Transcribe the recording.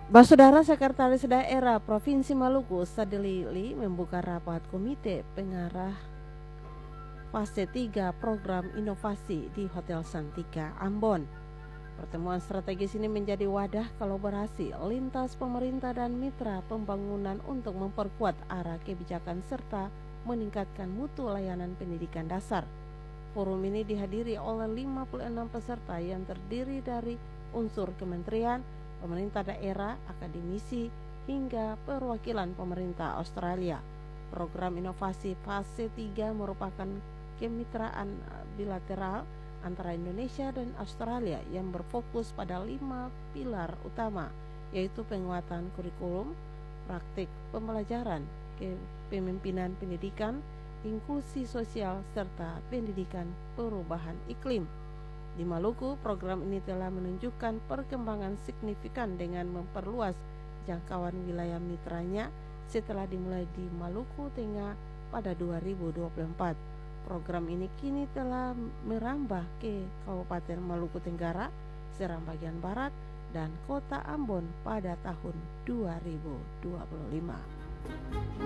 Saudara Sekretaris Daerah Provinsi Maluku Sadilili membuka rapat Komite Pengarah Fase 3 Program Inovasi di Hotel Santika, Ambon. Pertemuan strategis ini menjadi wadah kolaborasi lintas pemerintah dan mitra pembangunan untuk memperkuat arah kebijakan serta meningkatkan mutu layanan pendidikan dasar. Forum ini dihadiri oleh 56 peserta yang terdiri dari unsur kementerian, pemerintah daerah, akademisi, hingga perwakilan pemerintah Australia. Program inovasi fase 3 merupakan kemitraan bilateral antara Indonesia dan Australia yang berfokus pada 5 pilar utama, yaitu penguatan kurikulum, praktik pembelajaran, kepemimpinan pendidikan, inklusi sosial, serta pendidikan perubahan iklim. Di Maluku, program ini telah menunjukkan perkembangan signifikan dengan memperluas jangkauan wilayah mitranya setelah dimulai di Maluku Tengah pada 2024. Program ini kini telah merambah ke Kabupaten Maluku Tenggara, Seram bagian Barat, dan Kota Ambon pada tahun 2025.